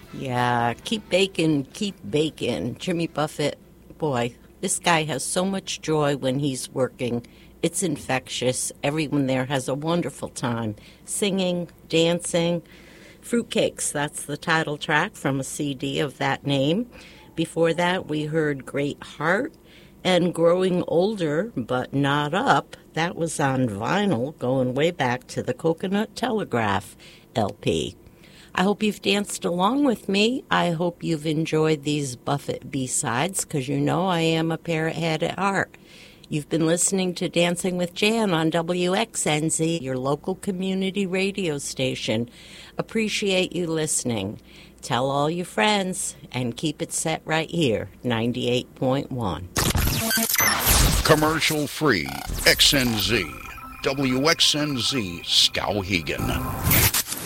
Yeah, keep baking. Jimmy Buffett, boy, this guy has so much joy when he's working. It's infectious. Everyone there has a wonderful time singing, dancing. Fruitcakes, that's the title track from a CD of that name. Before that, we heard Great Heart and Growing Older But Not Up. That was on vinyl going way back to the Coconut Telegraph LP. I hope you've danced along with me. I hope you've enjoyed these Buffett B-sides, because you know I am a parrot head at heart. You've been listening to Dancing with Jan on WXNZ, your local community radio station. Appreciate you listening. Tell all your friends and keep it set right here, 98.1. Commercial free, XNZ, WXNZ, Skowhegan.